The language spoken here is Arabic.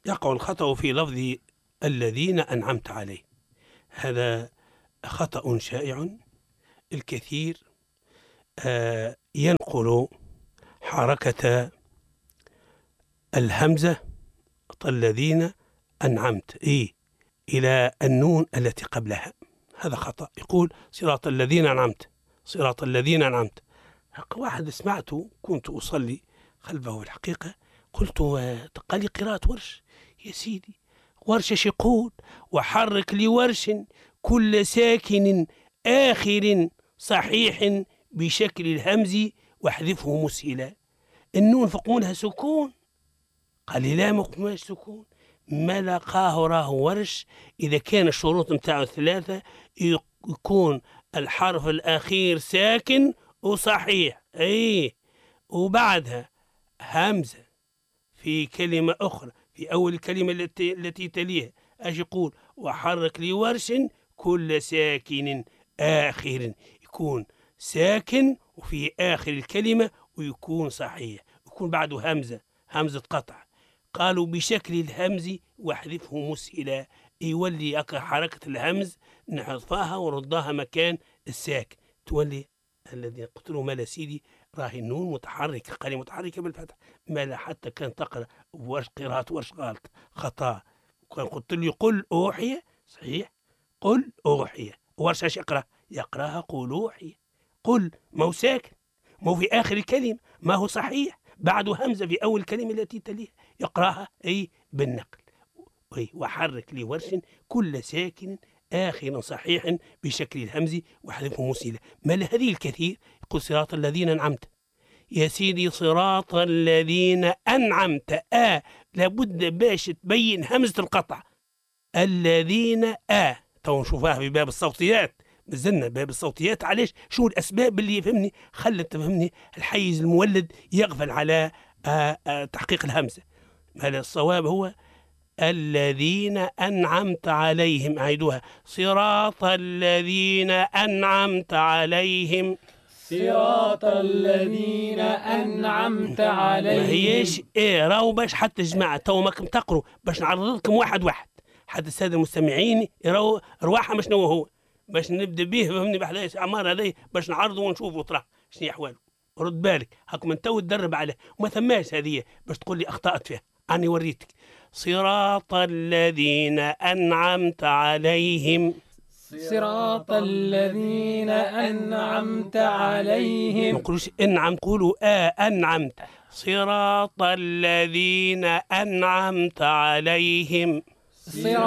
يقع الخطأ في لفظ الذين أنعمت عليه. هذا خطأ شائع. الكثير ينقل حركة الهمزة الذين أنعمت إلى النون التي قبلها. هذا خطأ. يقول صراط الذين أنعمت، صراط الذين أنعمت. واحد سمعته كنت أصلي خلفه في الحقيقة، قلت قال لي قراءة ورش. يا سيدي ورش يقول وحرك لورش كل ساكن آخر صحيح بشكل الهمز واحذفه مسهلا. النون فقولها سكون. قال لي لا ما قلناش سكون. ما لقاه راه ورش إذا كان الشروط متاعه ثلاثة يكون الحرف الأخير ساكن وصحيح وبعدها همزة في كلمة أخرى في أول الكلمة التي تليها. أش يقول وحرك لورش كل ساكن آخر، يكون ساكن وفي آخر الكلمة ويكون صحيح، يكون بعده همزة قطع. قالوا بشكل الهمز واحذفه مسهلا، يولي حركة الهمز نحذفها وردها مكان الساكن، تولي الذي قلت له مالا سيدي راهي النون متحركة، قال متحركة بالفتح. مالا حتى كان تقرأ قراءة ورش غلط خطأ. كان قلت له قل أوحي صحيح، قل أوحي. ورش ايش يقراها قل أوحي. قل ما هو ساكن، ما هو في آخر الكلمة، ما هو صحيح، بعده همزة في أول الكلمة التي تليها، يقراها بالنقل. وحرك لورش كل ساكن آخر صحيح بشكل الهمز واحذفه مسهلا. ما لهذه الكثير يقول صراط الذين أنعمت. يا سيدي صراط الذين أنعمت لابد باش تبين همزة القطع. الذين تو نشوفها في باب الصوتيات، نزلنا باب الصوتيات. علاش؟ شو الأسباب اللي يفهمني خلت تفهمني الحيز المولد يغفل على تحقيق الهمزة. هذا الصواب هو الذين أنعمت عليهم. أعيدوها صراط الذين أنعمت عليهم، صراط الذين أنعمت عليهم. ما هيش راهو باش حتى جماعة تو ماكم تقروا باش نعرض لكم واحد حتى السادة المستمعين يراو رواحة شنو هو، باش نبدا به فهمني بحداش عمار هذا باش نعرضوا ونشوفوا طرح شنو احواله. رد بالك هاكم انت تدرب عليه وما ثماش هذه باش تقول لي اخطأت فيها. أنا وريتك صراط الذين أنعمت عليهم، صراط الذين أنعمت عليهم. ما نقولوش انعم، قولوا أنعمت. صراط الذين أنعمت عليهم.